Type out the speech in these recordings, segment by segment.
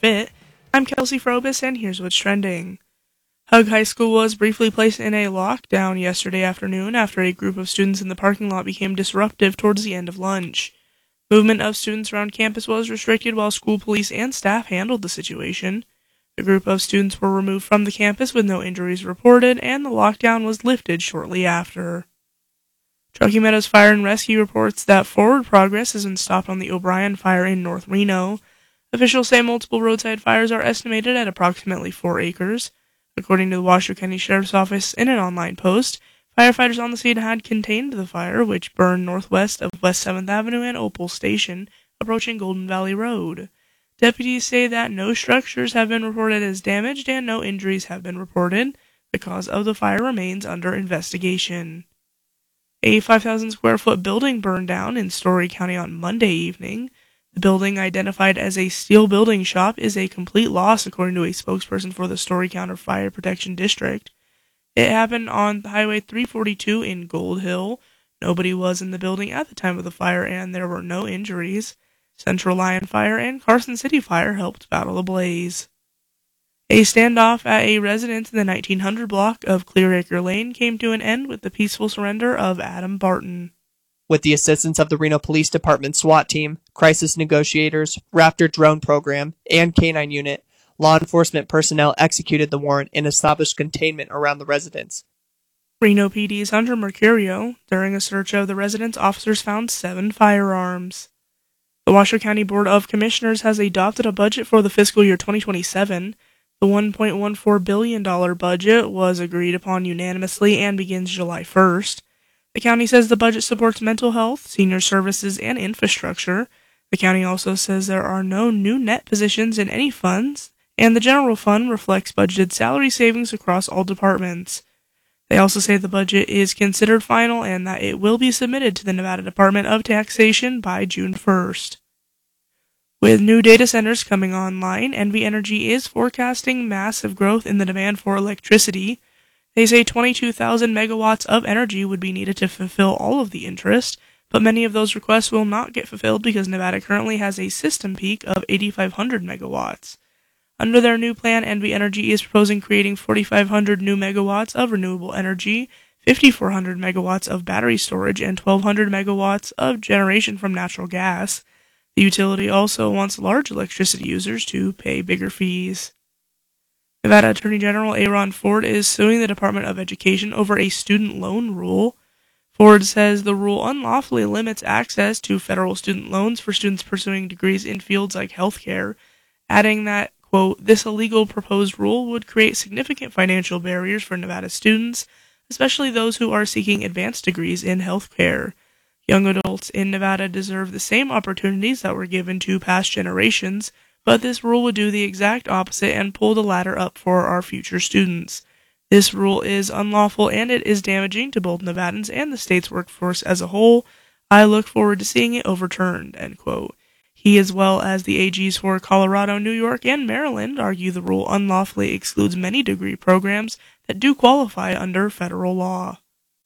fit. I'm Kelsey Frobis, and here's what's trending. Hug High School was briefly placed in a lockdown yesterday afternoon after a group of students in the parking lot became disruptive towards the end of lunch. Movement of students around campus was restricted while school police and staff handled the situation. The group of students were removed from the campus with no injuries reported, and the lockdown was lifted shortly after. Truckee Meadows Fire and Rescue reports that forward progress has been stopped on the O'Brien fire in North Reno. Officials say multiple roadside fires are estimated at approximately 4 acres. According to the Washoe County Sheriff's Office in an online post, firefighters on the scene had contained the fire, which burned northwest of West 7th Avenue and Opal Station, approaching Golden Valley Road. Deputies say that no structures have been reported as damaged and no injuries have been reported. The cause of the fire remains under investigation. A 5,000-square-foot building burned down in Story County on Monday evening. The building, identified as a steel building shop, is a complete loss, according to a spokesperson for the Story County Fire Protection District. It happened on Highway 342 in Gold Hill. Nobody was in the building at the time of the fire, and there were no injuries. Central Lyon Fire and Carson City Fire helped battle the blaze. A standoff at a residence in the 1900 block of Clearacre Lane came to an end with the peaceful surrender of Adam Barton. With the assistance of the Reno Police Department SWAT team, crisis negotiators, Raptor drone program, and K-9 unit, law enforcement personnel executed the warrant and established containment around the residence. Reno PD's Hunter Mercurio. During a search of the residence, officers found 7 firearms. The Washoe County Board of Commissioners has adopted a budget for the fiscal year 2027. The $1.14 billion budget was agreed upon unanimously and begins July 1st. The county says the budget supports mental health, senior services, and infrastructure. The county also says there are no new net positions in any funds, and the general fund reflects budgeted salary savings across all departments. They also say the budget is considered final and that it will be submitted to the Nevada Department of Taxation by June 1st. With new data centers coming online, NV Energy is forecasting massive growth in the demand for electricity. They say 22,000 megawatts of energy would be needed to fulfill all of the interest, but many of those requests will not get fulfilled because Nevada currently has a system peak of 8,500 megawatts. Under their new plan, NV Energy is proposing creating 4,500 new megawatts of renewable energy, 5,400 megawatts of battery storage, and 1,200 megawatts of generation from natural gas. The utility also wants large electricity users to pay bigger fees. Nevada Attorney General Aaron Ford is suing the Department of Education over a student loan rule. Ford says the rule unlawfully limits access to federal student loans for students pursuing degrees in fields like healthcare, adding that, quote, this illegal proposed rule would create significant financial barriers for Nevada students, especially those who are seeking advanced degrees in healthcare. Young adults in Nevada deserve the same opportunities that were given to past generations, but this rule would do the exact opposite and pull the ladder up for our future students. This rule is unlawful and it is damaging to both Nevadans and the state's workforce as a whole. I look forward to seeing it overturned, end quote. He, as well as the AGs for Colorado, New York, and Maryland, argue the rule unlawfully excludes many degree programs that do qualify under federal law.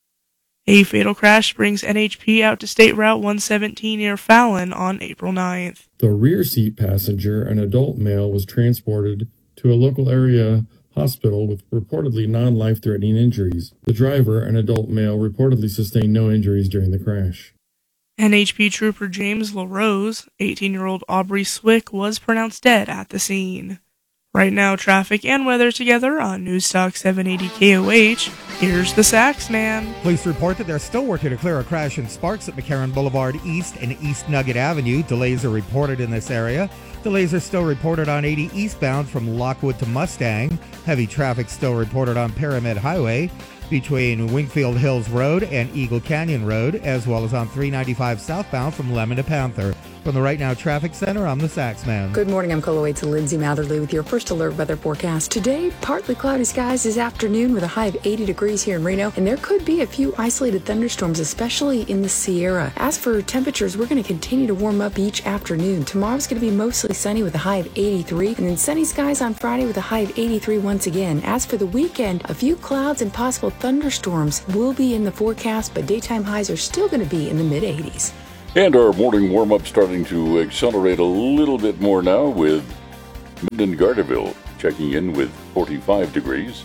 A fatal crash brings NHP out to State Route 117 near Fallon on April 9th. The rear seat passenger, an adult male, was transported to a local area hospital with reportedly non-life-threatening injuries. The driver, an adult male, reportedly sustained no injuries during the crash. NHP Trooper James LaRose, 18-year-old Aubrey Swick, was pronounced dead at the scene. Right now, traffic and weather together on Newstalk 780 KOH. Here's the Sax Man. Police report that they're still working to clear a crash in Sparks at McCarran Boulevard East and East Nugget Avenue. Delays are reported in this area. Delays are still reported on 80 eastbound from Lockwood to Mustang. Heavy traffic still reported on Pyramid Highway between Wingfield Hills Road and Eagle Canyon Road, as well as on 395 southbound from Lemon to Panther. From the Right Now Traffic Center, I'm the Sax Man. Good morning, I'm Colo 8's Lindsay Matherly with your first alert weather forecast. Today, partly cloudy skies this afternoon with a high of 80 degrees here in Reno, and there could be a few isolated thunderstorms, especially in the Sierra. As for temperatures, we're going to continue to warm up each afternoon. Tomorrow's going to be mostly sunny with a high of 83, and then sunny skies on Friday with a high of 83 once again. As for the weekend, a few clouds and possible thunderstorms will be in the forecast, but daytime highs are still going to be in the mid-80s. And our morning warm-up starting to accelerate a little bit more now with Minden-Gardeville checking in with 45 degrees.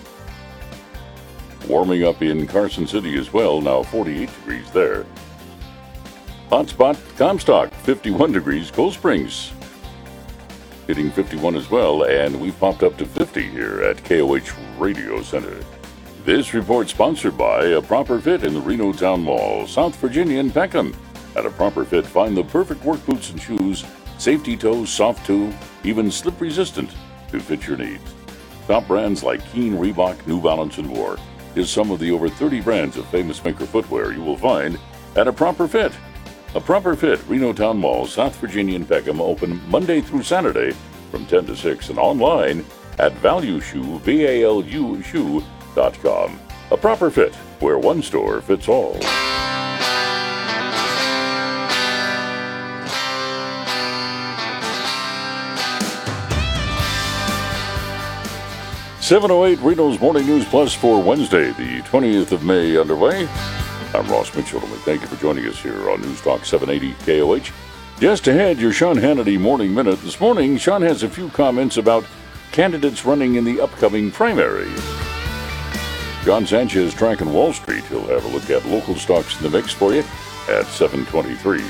Warming up in Carson City as well, now 48 degrees there. Hotspot, Comstock, 51 degrees. Cold Springs hitting 51 as well, and we've popped up to 50 here at KOH Radio Center. This report sponsored by A Proper Fit in the Reno Town Mall, South Virginia and Peckham. At A Proper Fit, find the perfect work boots and shoes, safety toe, soft toe, even slip resistant to fit your needs. Top brands like Keen, Reebok, New Balance, and more is some of the over 30 brands of famous maker footwear you will find at A Proper Fit. A Proper Fit, Reno Town Mall, South Virginia and Peckham, open Monday through Saturday from 10 to 6 and online at ValueShoe, VALU shoe.com. A Proper Fit, where one store fits all. .708 Reno's Morning News Plus for Wednesday, the 20th of May underway. I'm Ross Mitchell, and thank you for joining us here on News Talk 780 KOH. Just ahead, your Sean Hannity Morning Minute. This morning, Sean has a few comments about candidates running in the upcoming primary. John Sanchez tracking Wall Street. He'll have a look at local stocks in the mix for you at 7:23.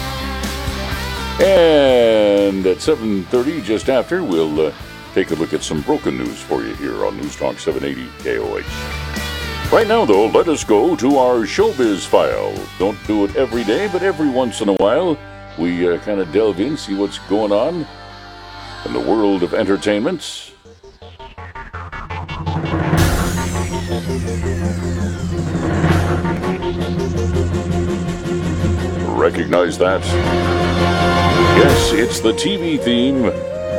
And at 7:30, just after, we'll take a look at some broken news for you here on News Talk 780 KOH. Right now, though, let us go to our Showbiz File. Don't do it every day, but every once in a while, we kind of delve in, see what's going on in the world of entertainment. Recognize that? Yes, it's the TV theme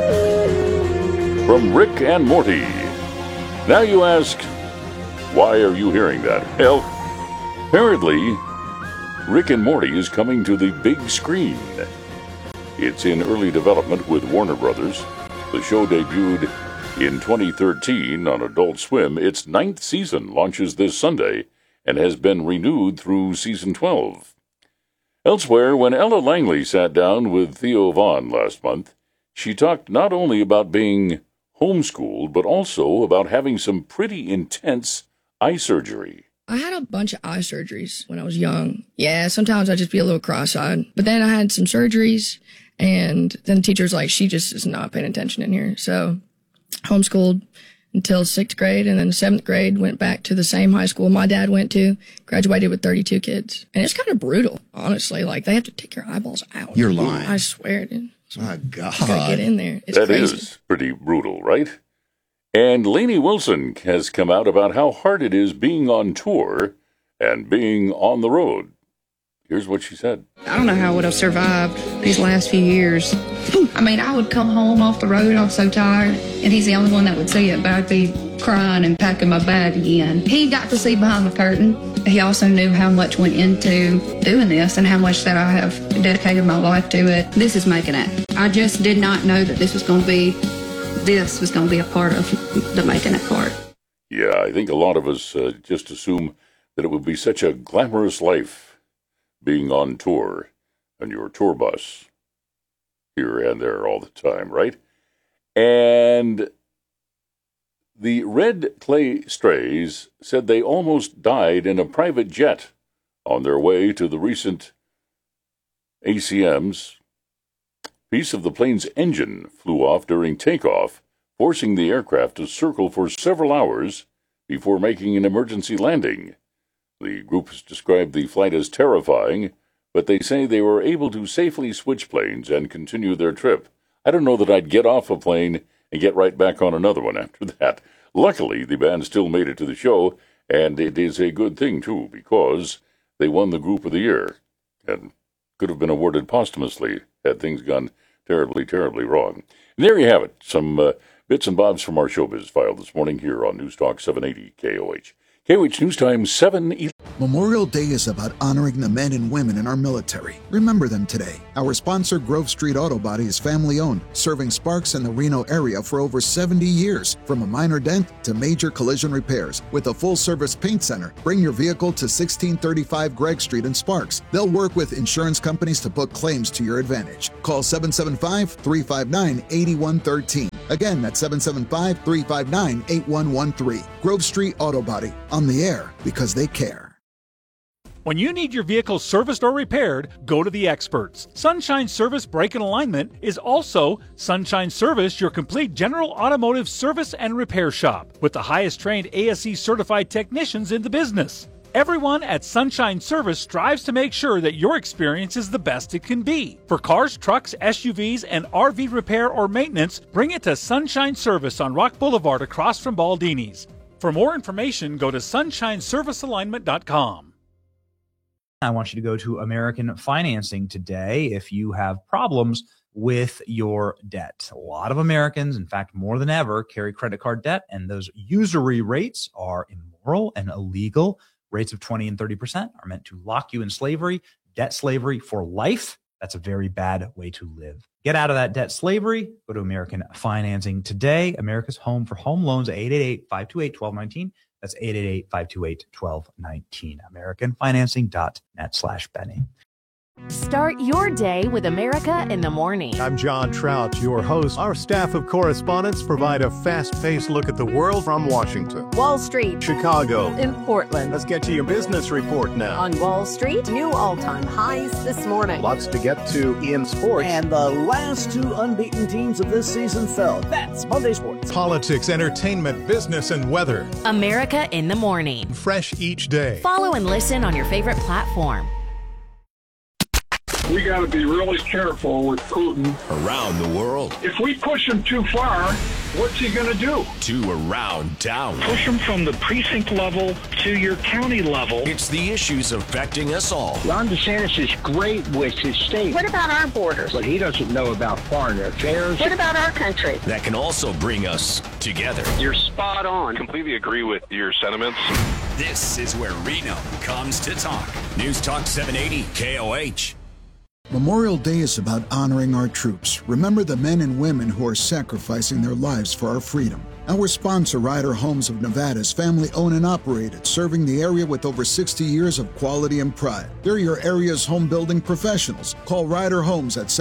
from Rick and Morty. Now you ask, why are you hearing that? Well, apparently, Rick and Morty is coming to the big screen. It's in early development with Warner Brothers. The show debuted in 2013 on Adult Swim. Its 9th season launches this Sunday and has been renewed through season 12. Elsewhere, when Ella Langley sat down with Theo Vaughn last month, she talked not only about being homeschooled, but also about having some pretty intense eye surgery. I had a bunch of eye surgeries when I was young. Yeah, sometimes I'd just be a little cross-eyed. But then I had some surgeries, and then the teacher's like, she just is not paying attention in here. So homeschooled until 6th grade, and then 7th grade went back to the same high school my dad went to, graduated with 32 kids. And it's kind of brutal, honestly. Like, they have to take your eyeballs out. You're lying. I swear, dude. My God. You gotta get in there. It's that crazy. Is pretty brutal, right? And Lainey Wilson has come out about how hard it is being on tour and being on the road. Here's what she said. I don't know how I would have survived these last few years. I mean, I would come home off the road, I was so tired, and he's the only one that would see it, but I'd be crying and packing my bag again. He got to see behind the curtain. He also knew how much went into doing this and how much that I have dedicated my life to it. This is making it. I just did not know that this was going to be a part of the making it part. Yeah, I think a lot of us just assume that it would be such a glamorous life being on tour on your tour bus here and there all the time, right? And the Red Clay Strays said they almost died in a private jet on their way to the recent ACMs. Piece of the plane's engine flew off during takeoff, forcing the aircraft to circle for several hours before making an emergency landing. The group has described the flight as terrifying, but they say they were able to safely switch planes and continue their trip. I don't know that I'd get off a plane and get right back on another one after that. Luckily, the band still made it to the show, and it is a good thing, too, because they won the Group of the Year and could have been awarded posthumously had things gone terribly, terribly wrong. And there you have it, some bits and bobs from our Showbiz File this morning here on News Talk 780 KOH. KOH News Time 7:11. Memorial Day is about honoring the men and women in our military. Remember them today. Our sponsor, Grove Street Auto Body, is family-owned, serving Sparks in the Reno area for over 70 years. From a minor dent to major collision repairs. With a full-service paint center, bring your vehicle to 1635 Gregg Street in Sparks. They'll work with insurance companies to book claims to your advantage. Call 775-359-8113. Again, that's 775-359-8113. Grove Street Auto Body. On the air because they care. When you need your vehicle serviced or repaired, go to the experts. Sunshine Service Brake and Alignment is also Sunshine Service, your complete general automotive service and repair shop, with the highest trained ASE certified technicians in the business. Everyone at Sunshine Service strives to make sure that your experience is the best it can be. For cars, trucks, SUVs, and RV repair or maintenance, bring it to Sunshine Service on Rock Boulevard across from Baldini's. For more information, go to sunshineservicealignment.com. I want you to go to American Financing today if you have problems with your debt. A lot of Americans, in fact, more than ever, carry credit card debt, and those usury rates are immoral and illegal. Rates of 20 and 30% are meant to lock you in slavery, debt slavery for life. That's a very bad way to live. Get out of that debt slavery. Go to American Financing today. America's home for home loans at 888-528-1219. That's 888-528-1219. AmericanFinancing.net/Benny. Start your day with America in the Morning. I'm John Trout, your host. Our staff of correspondents provide a fast-paced look at the world from Washington, Wall Street, Chicago, in Portland. Let's get to your business report now. On Wall Street, new all-time highs this morning. Lots to get to in sports. And the last two unbeaten teams of this season fell. That's Monday Sports. Politics, entertainment, business, and weather. America in the Morning. Fresh each day. Follow and listen on your favorite platform. We got to be really careful with Putin. Around the world. If we push him too far, what's he going to do? To around town. Push him from the precinct level to your county level. It's the issues affecting us all. Ron DeSantis is great with his state. What about our borders? But he doesn't know about foreign affairs. What about our country? That can also bring us together. You're spot on. Completely agree with your sentiments. This is where Reno comes to talk. News Talk 780 KOH. Memorial Day is about honoring our troops. Remember the men and women who are sacrificing their lives for our freedom. Our sponsor, Ryder Homes of Nevada, is family-owned and operated, serving the area with over 60 years of quality and pride. They're your area's home building professionals. Call Ryder Homes at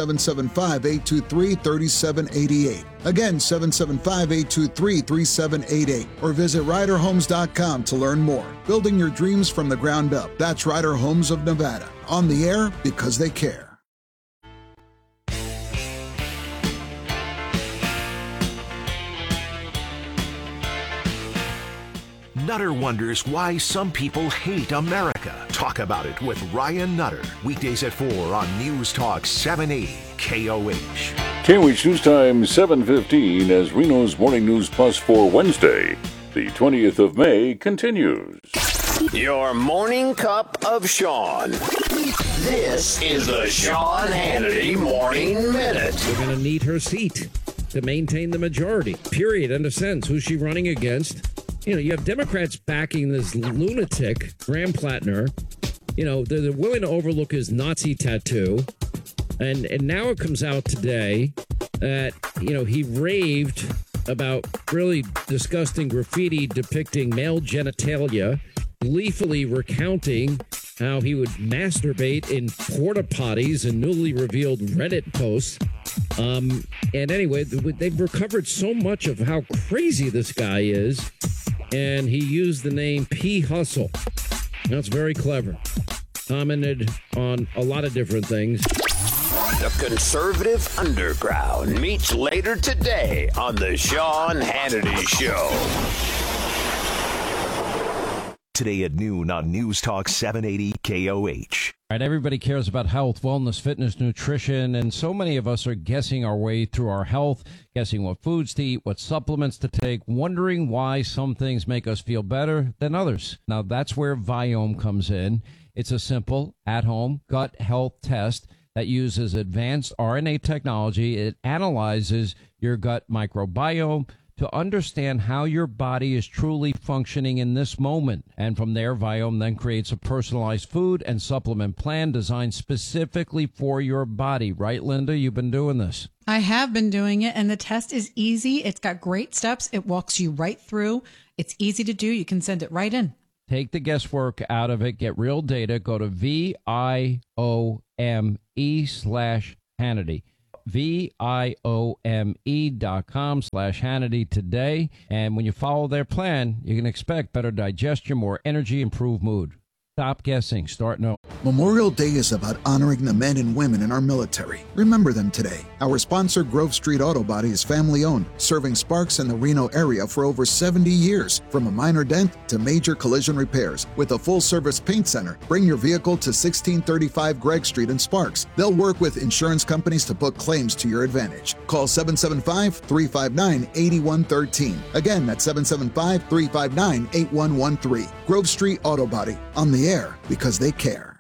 775-823-3788. Again, 775-823-3788. Or visit RyderHomes.com to learn more. Building your dreams from the ground up. That's Ryder Homes of Nevada. On the air because they care. Nutter wonders why some people hate America. Talk about it with Ryan Nutter. Weekdays at 4 on News Talk 780 KOH. KOH News Time 7:15 as Reno's Morning News Plus for Wednesday, the 20th of May, continues. Your morning cup of Sean. This is the Sean Hannity Morning Minute. We're going to need her seat to maintain the majority. Period. In a sense, who's she running against? You know, you have Democrats backing this lunatic, Graham Plattner. You know, they're willing to overlook his Nazi tattoo. And now it comes out today that, you know, he raved about really disgusting graffiti depicting male genitalia, gleefully recounting how he would masturbate in porta potties and newly revealed Reddit posts. And anyway, they've recovered so much of how crazy this guy is. And he used the name P. Hustle. That's very clever. Commented on a lot of different things. The conservative underground meets later today on the Sean Hannity Show. Today at noon on News Talk 780 KOH. All right, everybody cares about health, wellness, fitness, nutrition, and so many of us are guessing our way through our health, guessing what foods to eat, what supplements to take, wondering why some things make us feel better than others. Now, that's where Viome comes in. It's a simple, at-home gut health test that uses advanced RNA technology. It analyzes your gut microbiome to understand how your body is truly functioning in this moment. And from there, Viome then creates a personalized food and supplement plan designed specifically for your body. Right, Linda? You've been doing this. I have been doing it, and the test is easy. It's got great steps. It walks you right through. It's easy to do. You can send it right in. Take the guesswork out of it. Get real data. Go to VIOME/Hannity. VIOME.com/Hannity today. And when you follow their plan, you can expect better digestion, more energy, improved mood. Stop guessing. Start knowing. Memorial Day is about honoring the men and women in our military. Remember them today. Our sponsor, Grove Street Auto Body, is family-owned, serving Sparks in the Reno area for over 70 years. From a minor dent to major collision repairs. With a full-service paint center, bring your vehicle to 1635 Gregg Street in Sparks. They'll work with insurance companies to book claims to your advantage. Call 775-359-8113. Again, that's 775-359-8113. Grove Street Auto Body. On the air because they care.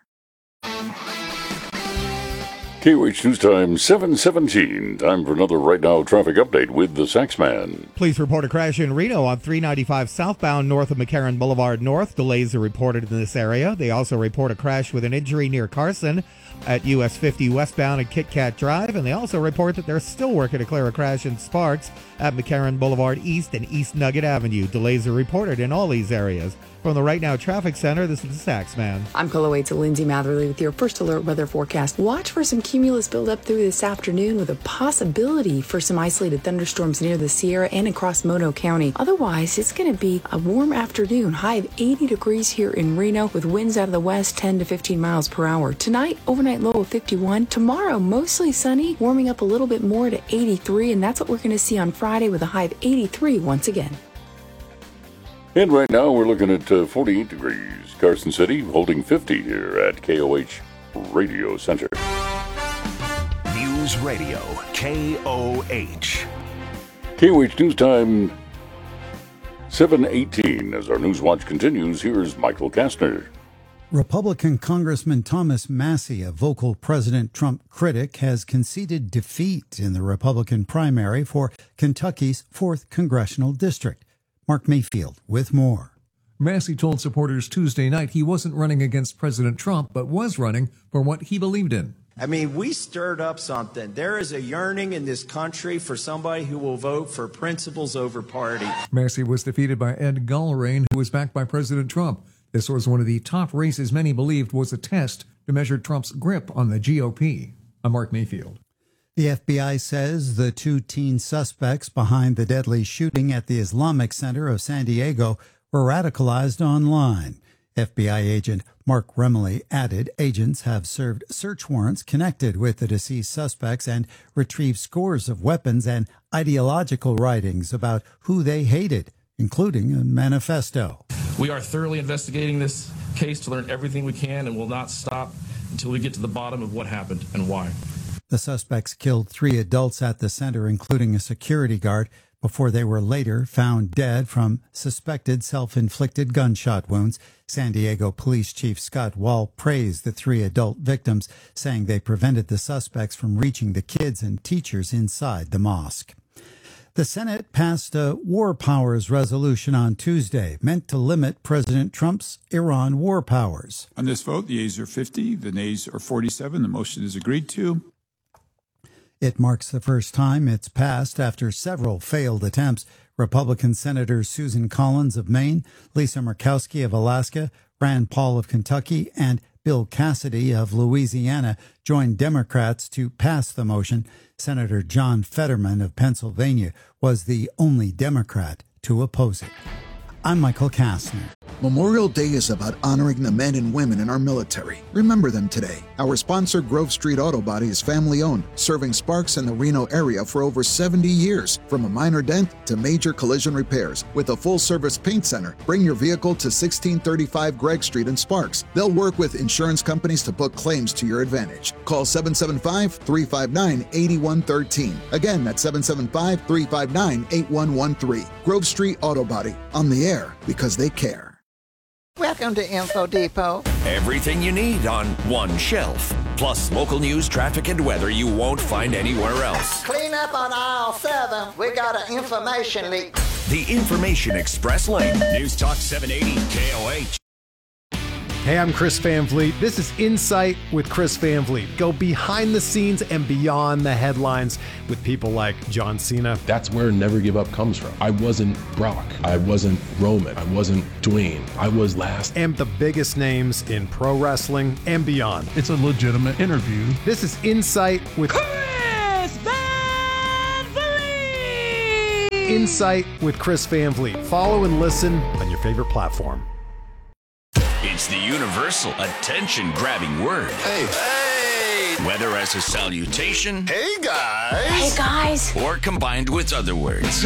KOH News Time 7:17. Time for another Right Now traffic update with the Saxman. Police report a crash in Reno on 395 southbound north of McCarran Boulevard North. Delays are reported in this area. They also report a crash with an injury near Carson at US 50 westbound at Kit Kat Drive. And they also report that they're still working to clear a crash in Sparks at McCarran Boulevard East and East Nugget Avenue. Delays are reported in all these areas. From the Right Now Traffic Center, this is the Saxman. I'm Coloway Lindsay Matherly with your first alert weather forecast. Watch for some cumulus buildup through this afternoon with a possibility for some isolated thunderstorms near the Sierra and across Mono County. Otherwise, it's going to be a warm afternoon. High of 80 degrees here in Reno with winds out of the west 10 to 15 miles per hour. Tonight, overnight low of 51. Tomorrow, mostly sunny, warming up a little bit more to 83. And that's what we're going to see on Friday with a high of 83 once again. And right now we're looking at 48 degrees. Carson City holding 50 here at KOH Radio Center. News Radio, KOH. KOH News Time 7:18. As our News Watch continues, here's Michael Kastner. Republican Congressman Thomas Massie, a vocal President Trump critic, has conceded defeat in the Republican primary for Kentucky's 4th Congressional District. Mark Mayfield with more. Massie told supporters Tuesday night he wasn't running against President Trump, but was running for what he believed in. I mean, we stirred up something. There is a yearning in this country for somebody who will vote for principles over party. Massie was defeated by Ed Gallarain, who was backed by President Trump. This was one of the top races many believed was a test to measure Trump's grip on the GOP. I'm Mark Mayfield. The FBI says the 2 teen suspects behind the deadly shooting at the Islamic Center of San Diego were radicalized online. FBI agent Mark Remley added agents have served search warrants connected with the deceased suspects and retrieved scores of weapons and ideological writings about who they hated, including a manifesto. We are thoroughly investigating this case to learn everything we can and will not stop until we get to the bottom of what happened and why. The suspects killed 3 adults at the center, including a security guard, before they were later found dead from suspected self-inflicted gunshot wounds. San Diego Police Chief Scott Wall praised the 3 adult victims, saying they prevented the suspects from reaching the kids and teachers inside the mosque. The Senate passed a war powers resolution on Tuesday, meant to limit President Trump's Iran war powers. On this vote, the yeas are 50, the nays are 47. The motion is agreed to. It marks the first time it's passed after several failed attempts. Republican Senators Susan Collins of Maine, Lisa Murkowski of Alaska, Rand Paul of Kentucky, and Bill Cassidy of Louisiana joined Democrats to pass the motion. Senator John Fetterman of Pennsylvania was the only Democrat to oppose it. I'm Michael Kastner. Memorial Day is about honoring the men and women in our military. Remember them today. Our sponsor, Grove Street Auto Body, is family-owned, serving Sparks in the Reno area for over 70 years. From a minor dent to major collision repairs. With a full-service paint center, bring your vehicle to 1635 Gregg Street in Sparks. They'll work with insurance companies to book claims to your advantage. Call 775-359-8113. Again, that's 775-359-8113. Grove Street Auto Body. On the air because they care. Welcome to Info Depot. Everything you need on one shelf. Plus local news, traffic, and weather you won't find anywhere else. Clean up on aisle 7. We got an information leak. The Information Express Lane. News Talk 780 KOH. Hey, I'm Chris Van Vliet. This is Insight with Chris Van Vliet. Go behind the scenes and beyond the headlines with people like John Cena. That's where Never Give Up comes from. I wasn't Brock. I wasn't Roman. I wasn't Dwayne. I was last. And the biggest names in pro wrestling and beyond. It's a legitimate interview. This is Insight with Chris Van Vliet. Insight with Chris Van Vliet. Follow and listen on your favorite platform. It's the universal attention-grabbing word. Hey. Whether as a salutation, Hey, guys. Hey, guys. or combined with other words.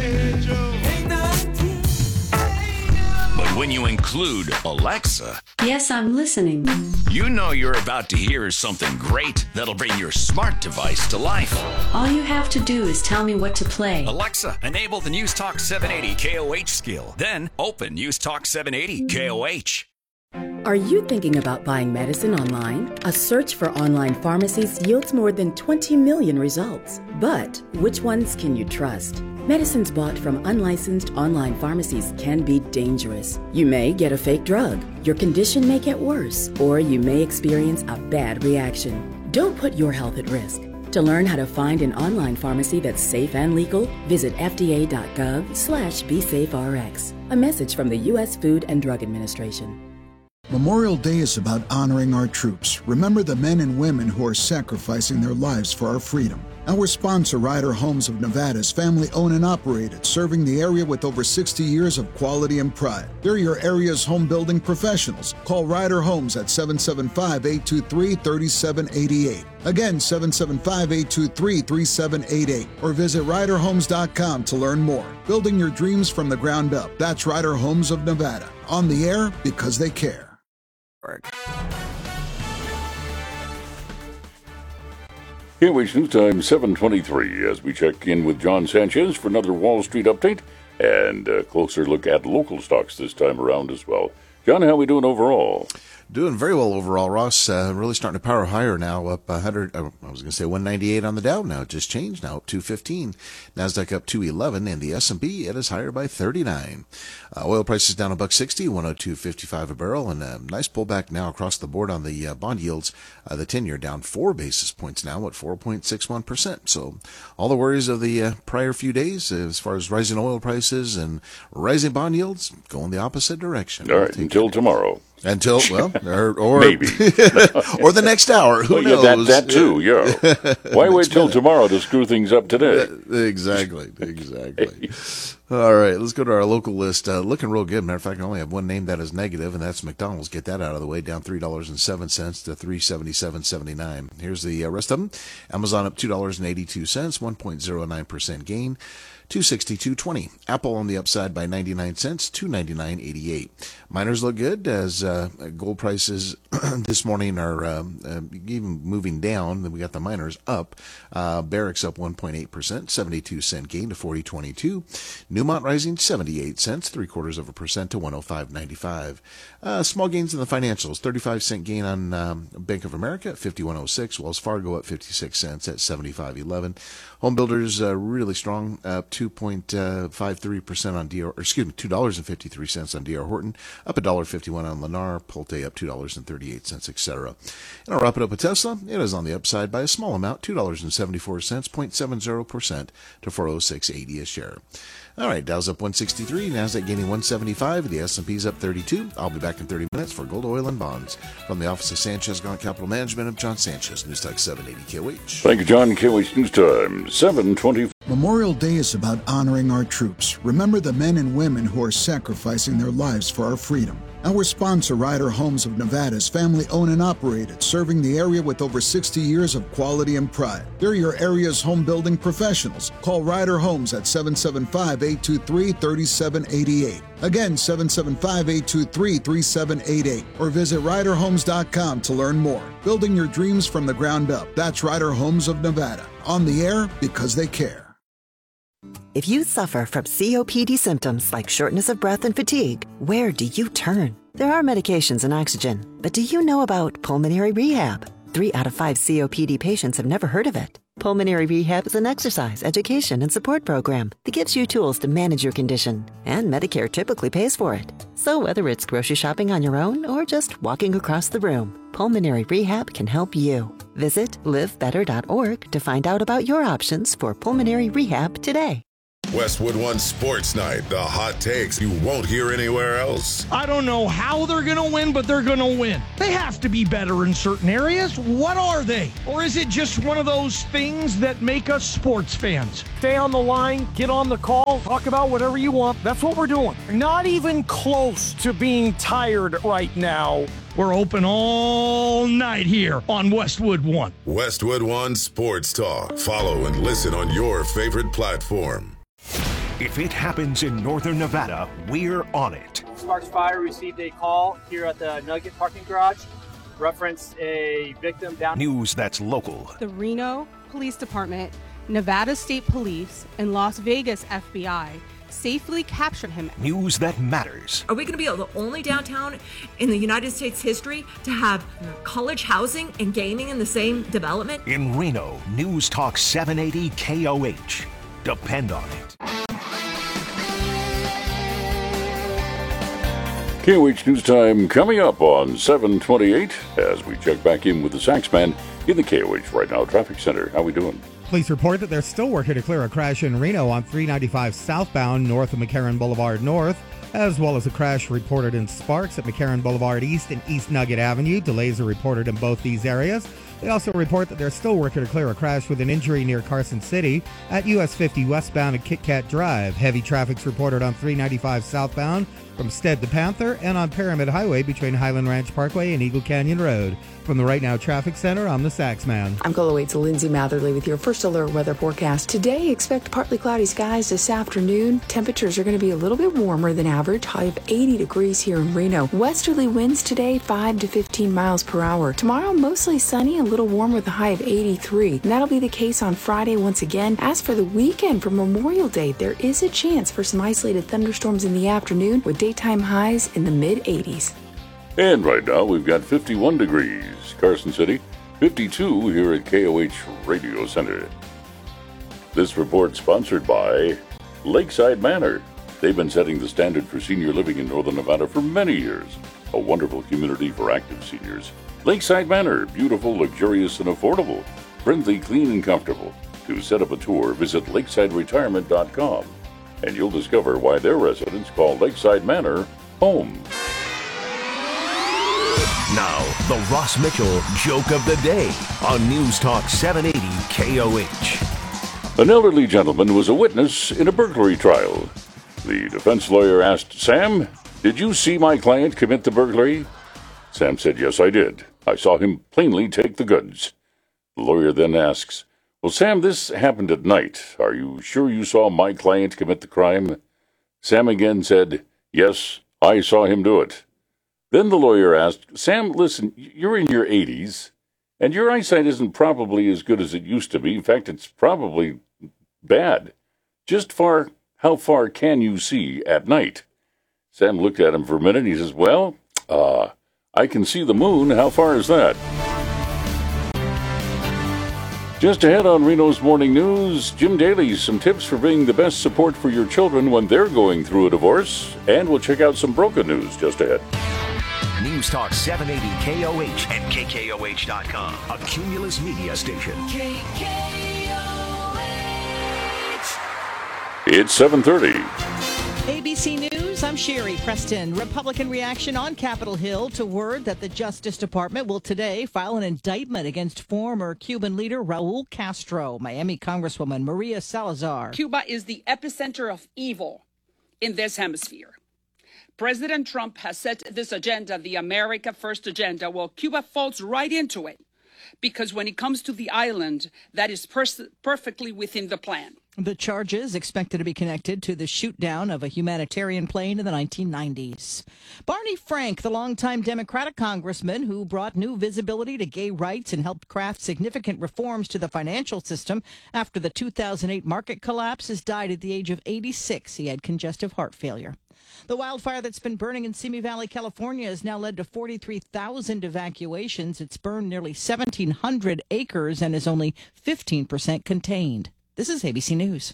But when you include Alexa, Yes, I'm listening. you know you're about to hear something great that'll bring your smart device to life. All you have to do is tell me what to play. Alexa, enable the News Talk 780 KOH skill. Then open News Talk 780 KOH. Are you thinking about buying medicine online? A search for online pharmacies yields more than 20 million results. But which ones can you trust? Medicines bought from unlicensed online pharmacies can be dangerous. You may get a fake drug, your condition may get worse, or you may experience a bad reaction. Don't put your health at risk. To learn how to find an online pharmacy that's safe and legal, visit fda.gov/BeSafeRx. A message from the U.S. Food and Drug Administration. Memorial Day is about honoring our troops. Remember the men and women who are sacrificing their lives for our freedom. Our sponsor, Ryder Homes of Nevada, is family-owned and operated, serving the area with over 60 years of quality and pride. They're your area's home building professionals. Call Ryder Homes at 775-823-3788. Again, 775-823-3788. Or visit RyderHomes.com to learn more. Building your dreams from the ground up. That's Ryder Homes of Nevada. On the air because they care. KOH News Time 7:23 as we check in with John Sanchez for another Wall Street update and a closer look at local stocks this time around as well. John, how are we doing overall? Doing very well overall, Ross. Really starting to power higher now, up 100. I was going to say 198 on the Dow now. It just changed now, up 215. Nasdaq up 211, and the S&P, it is higher by 39. Oil prices down $1.60, 102.55 a barrel, and a nice pullback now across the board on the bond yields. The 10-year down 4 basis points now at 4.61%. So all the worries of the prior few days, as far as rising oil prices and rising bond yields, going the opposite direction. All right, until tomorrow. Until, well, or maybe. or the next hour. Who knows? Yeah, that too, yeah. Why wait till tomorrow to screw things up today? Exactly. All right, let's go to our local list. Looking real good. Matter of fact, I only have one name that is negative, and that's McDonald's. Get that out of the way, down $3.07 to $3.7779. Here's the rest of them. Amazon up $2.82, 1.09% gain. $262.20. Apple on the upside by 99 cents, $299.88. Miners look good as gold prices this morning are even moving down. Then we got the miners up. Barrick's up 1.8%, 72-cent gain to 40.22. Newmont rising 78 cents, 0.75% to 105.95. Small gains in the financials, 35-cent gain on Bank of America at 51.06. Wells Fargo up 56 cents at 75.11. Home builders really strong, up 2.53% on DR, $2.53 on DR Horton, up $1.51 on Lennar, Pulte up $2.38, etc. And I'll wrap it up with Tesla. It is on the upside by a small amount, $2.74, 0.70% to 406.80 a share. All right, Dow's up 163, Nasdaq gaining 175, the S&P's up 32. I'll be back in 30 minutes for Gold, Oil, and Bonds. From the office of Sanchez Gaunt Capital Management, of John Sanchez, News Talk 780 KOH. Thank you, John. KOH News Time 7:20. Memorial Day is about honoring our troops. Remember the men and women who are sacrificing their lives for our freedom. Our sponsor, Ryder Homes of Nevada, is family-owned and operated, serving the area with over 60 years of quality and pride. They're your area's home building professionals. Call Ryder Homes at 775-823-3788. Again, 775-823-3788. Or visit RyderHomes.com to learn more. Building your dreams from the ground up. That's Ryder Homes of Nevada. On the air because they care. If you suffer from COPD symptoms like shortness of breath and fatigue, where do you turn? There are medications and oxygen, but do you know about pulmonary rehab? 3 out of 5 COPD patients have never heard of it. Pulmonary Rehab is an exercise, education, and support program that gives you tools to manage your condition, and Medicare typically pays for it. So whether it's grocery shopping on your own or just walking across the room, Pulmonary Rehab can help you. Visit livebetter.org to find out about your options for pulmonary rehab today. Westwood One Sports Night, the hot takes you won't hear anywhere else. I don't know how they're going to win, but they're going to win. They have to be better in certain areas. What are they? Or is it just one of those things that make us sports fans? Stay on the line, get on the call, talk about whatever you want. That's what we're doing. Not even close to being tired right now. We're open all night here on Westwood One. Westwood One Sports Talk. Follow and listen on your favorite platform. If it happens in northern Nevada, we're on it. Sparks Fire received a call here at the Nugget parking garage. Reference a victim down. News that's local. The Reno Police Department, Nevada State Police, and Las Vegas FBI safely captured him. News that matters. Are we going to be the only downtown in the United States history to have college housing and gaming in the same development? In Reno, News Talk 780 KOH. Depend on it. KOH News Time coming up on 728 as we check back in with the Saxman in the KOH Right Now Traffic Center. How we doing? Police report that they're still working to clear a crash in Reno on 395 southbound north of McCarran Boulevard North, as well as a crash reported in Sparks at McCarran Boulevard East and East Nugget Avenue. Delays are reported in both these areas. They also report that they're still working to clear a crash with an injury near Carson City at US 50 westbound at Kit Kat Drive. Heavy traffic's reported on 395 southbound from Stead to Panther and on Pyramid Highway between Highland Ranch Parkway and Eagle Canyon Road. From the Right Now Traffic Center, I'm the Saxman. I'm KOLOH Lindsay Matherly with your first alert weather forecast. Today, expect partly cloudy skies this afternoon. Temperatures are going to be a little bit warmer than average, high of 80 degrees here in Reno. Westerly winds today, 5 to 15 miles per hour. Tomorrow, mostly sunny, a little warm with a high of 83. And that'll be the case on Friday once again. As for the weekend, for Memorial Day, there is a chance for some isolated thunderstorms in the afternoon with daytime highs in the mid-80s. And right now we've got 51 degrees, Carson City, 52 here at KOH Radio Center. This report sponsored by Lakeside Manor. They've been setting the standard for senior living in northern Nevada for many years. A wonderful community for active seniors. Lakeside Manor, beautiful, luxurious, and affordable. Friendly, clean, and comfortable. To set up a tour, visit lakesideretirement.com. And you'll discover why their residents call Lakeside Manor home. Now, the Ross Mitchell Joke of the Day on News Talk 780 KOH. An elderly gentleman was a witness in a burglary trial. The defense lawyer asked, "Sam, did you see my client commit the burglary?" Sam said, "Yes, I did. I saw him plainly take the goods." The lawyer then asks, "Well, Sam, this happened at night. Are you sure you saw my client commit the crime?" Sam again said, "Yes, I saw him do it." Then the lawyer asked, "Sam, listen, you're in your 80s, and your eyesight isn't probably as good as it used to be. In fact, it's probably bad. How far can you see at night?" Sam looked at him for a minute, and he says, "Well, I can see the moon. How far is that?" Just ahead on Reno's Morning News, Jim Daly, some tips for being the best support for your children when they're going through a divorce. And we'll check out some broken news just ahead. News Talk 780 KOH and KKOH.com, a Cumulus media station. It's 7:30. ABC News, I'm Sherry Preston. Republican reaction on Capitol Hill to word that the Justice Department will today file an indictment against former Cuban leader Raul Castro. Miami Congresswoman Maria Salazar. Cuba is the epicenter of evil in this hemisphere. President Trump has set this agenda, the America First agenda. Well, Cuba falls right into it because when it comes to the island, that is perfectly within the plan. The charges expected to be connected to the shoot-down of a humanitarian plane in the 1990s. Barney Frank, the longtime Democratic congressman who brought new visibility to gay rights and helped craft significant reforms to the financial system after the 2008 market collapse, has died at the age of 86. He had congestive heart failure. The wildfire that's been burning in Simi Valley, California, has now led to 43,000 evacuations. It's burned nearly 1,700 acres and is only 15% contained. This is ABC News.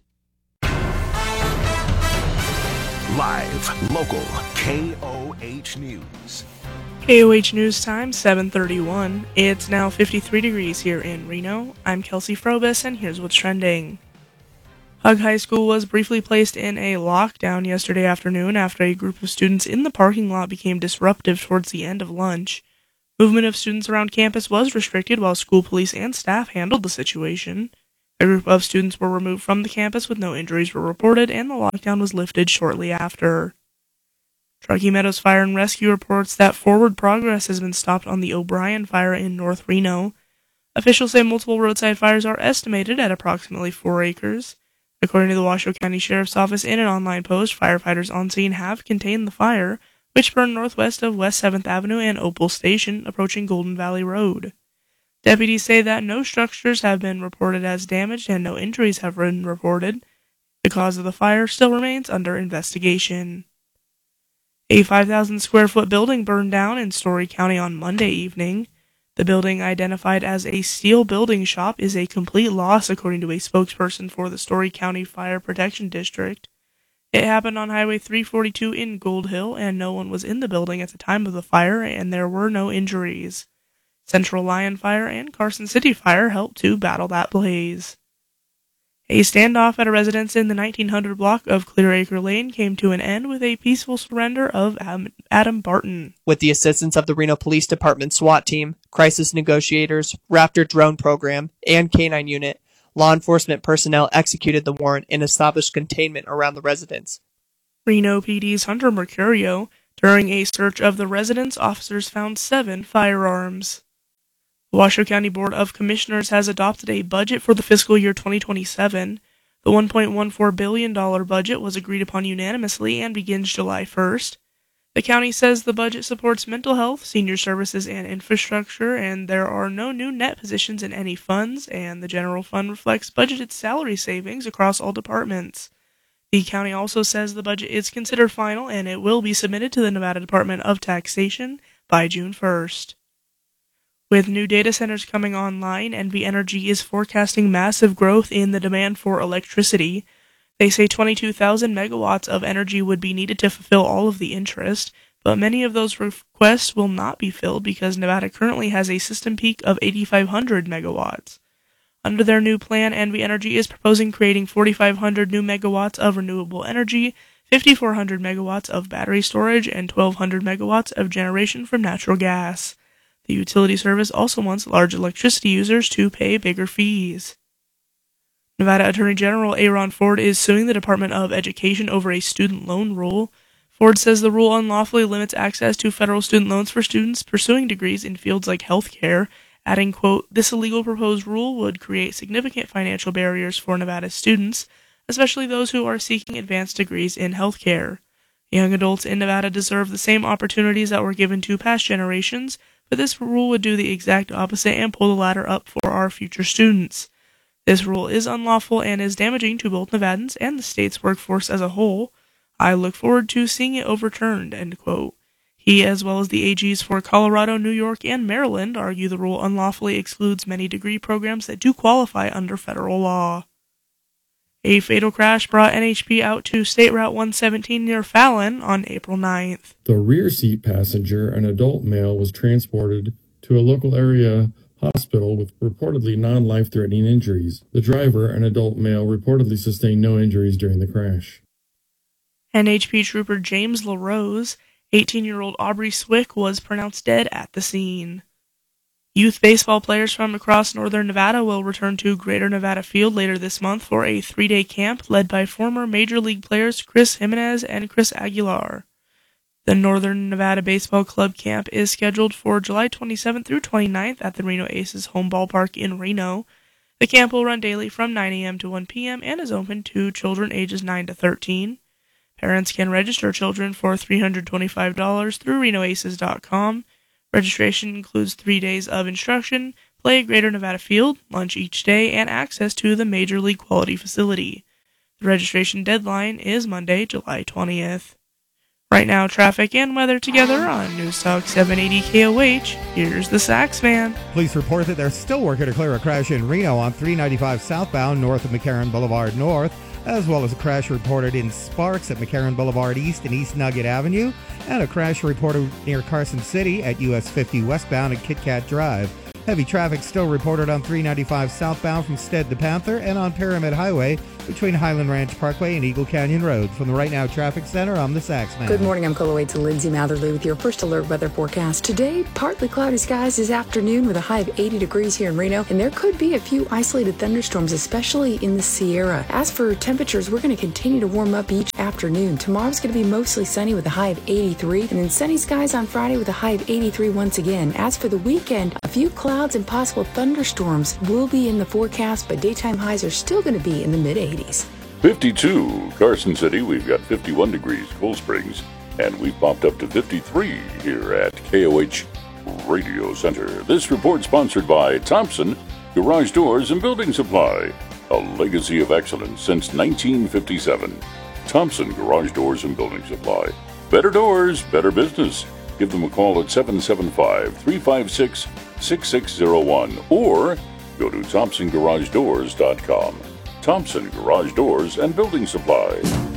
Live, local, KOH News. KOH News Time, 7:31. It's now 53 degrees here in Reno. I'm Kelsey Frobus, and here's what's trending. Hug High School was briefly placed in a lockdown yesterday afternoon after a group of students in the parking lot became disruptive towards the end of lunch. Movement of students around campus was restricted while school police and staff handled the situation. A group of students were removed from the campus with no injuries were reported, and the lockdown was lifted shortly after. Truckee Meadows Fire and Rescue reports that forward progress has been stopped on the O'Brien Fire in North Reno. Officials say multiple roadside fires are estimated at approximately 4 acres. According to the Washoe County Sheriff's Office in an online post, firefighters on scene have contained the fire, which burned northwest of West 7th Avenue and Opal Station, approaching Golden Valley Road. Deputies say that no structures have been reported as damaged and no injuries have been reported. The cause of the fire still remains under investigation. A 5,000 square foot building burned down in Story County on Monday evening. The building, identified as a steel building shop, is a complete loss, according to a spokesperson for the Story County Fire Protection District. It happened on Highway 342 in Gold Hill, and no one was in the building at the time of the fire, and there were no injuries. Central Lyon Fire and Carson City Fire helped to battle that blaze. A standoff at a residence in the 1900 block of Clearacre Lane came to an end with a peaceful surrender of Adam Barton. With the assistance of the Reno Police Department SWAT team, crisis negotiators, Raptor drone program, and K-9 unit, law enforcement personnel executed the warrant and established containment around the residence. Reno PD's Hunter Mercurio. During a search of the residence, officers found 7 firearms. The Washoe County Board of Commissioners has adopted a budget for the fiscal year 2027. The $1.14 billion budget was agreed upon unanimously and begins July 1st. The county says the budget supports mental health, senior services, and infrastructure, and there are no new net positions in any funds, and the general fund reflects budgeted salary savings across all departments. The county also says the budget is considered final, and it will be submitted to the Nevada Department of Taxation by June 1st. With new data centers coming online, NV Energy is forecasting massive growth in the demand for electricity. They say 22,000 megawatts of energy would be needed to fulfill all of the interest, but many of those requests will not be filled because Nevada currently has a system peak of 8,500 megawatts. Under their new plan, NV Energy is proposing creating 4,500 new megawatts of renewable energy, 5,400 megawatts of battery storage, and 1,200 megawatts of generation from natural gas. The utility service also wants large electricity users to pay bigger fees. Nevada Attorney General Aaron Ford is suing the Department of Education over a student loan rule. Ford says the rule unlawfully limits access to federal student loans for students pursuing degrees in fields like healthcare, adding, quote, "This illegal proposed rule would create significant financial barriers for Nevada's students, especially those who are seeking advanced degrees in healthcare. Young adults in Nevada deserve the same opportunities that were given to past generations, but this rule would do the exact opposite and pull the ladder up for our future students. This rule is unlawful and is damaging to both Nevadans and the state's workforce as a whole. I look forward to seeing it overturned," end quote. He, as well as the AGs for Colorado, New York, and Maryland, argue the rule unlawfully excludes many degree programs that do qualify under federal law. A fatal crash brought NHP out to State Route 117 near Fallon on April 9th. The rear seat passenger, an adult male, was transported to a local area hospital with reportedly non-life-threatening injuries. The driver, an adult male, reportedly sustained no injuries during the crash. NHP Trooper James LaRose, 18-year-old Aubrey Swick, was pronounced dead at the scene. Youth baseball players from across northern Nevada will return to Greater Nevada Field later this month for a 3-day camp led by former Major League players Chris Jimenez and Chris Aguilar. The Northern Nevada Baseball Club camp is scheduled for July 27th through 29th at the Reno Aces home ballpark in Reno. The camp will run daily from 9 a.m. to 1 p.m. and is open to children ages 9 to 13. Parents can register children for $325 through RenoAces.com. Registration includes 3 days of instruction, play at Greater Nevada Field, lunch each day, and access to the Major League Quality facility. The registration deadline is Monday, July 20th. Right now, traffic and weather together on News Talk 780 KOH. Here's the Sax Man. Police report that they're still working to clear a crash in Reno on 395 southbound north of McCarran Boulevard North, as well as a crash reported in Sparks at McCarran Boulevard East and East Nugget Avenue, and a crash reported near Carson City at US 50 westbound and Kit Kat Drive. Heavy traffic still reported on 395 southbound from Stead to Panther and on Pyramid Highway between Highland Ranch Parkway and Eagle Canyon Road. From the Right Now Traffic Center, I'm the Sax Man. Good morning, I'm Coloway Lindsay Matherly with your first alert weather forecast. Today, partly cloudy skies this afternoon with a high of 80 degrees here in Reno, and there could be a few isolated thunderstorms, especially in the Sierra. As for temperatures, we're going to continue to warm up each afternoon. Tomorrow's going to be mostly sunny with a high of 83, and then sunny skies on Friday with a high of 83 once again. As for the weekend, a few clouds and possible thunderstorms will be in the forecast, but daytime highs are still going to be in the mid-80s. 52, Carson City. We've got 51 degrees, Cool Springs. And we've popped up to 53 here at KOH Radio Center. This report sponsored by Thompson Garage Doors and Building Supply. A legacy of excellence since 1957. Thompson Garage Doors and Building Supply. Better doors, better business. Give them a call at 775-356-6601 or go to ThompsonGarageDoors.com. Thompson Garage Doors and Building Supply.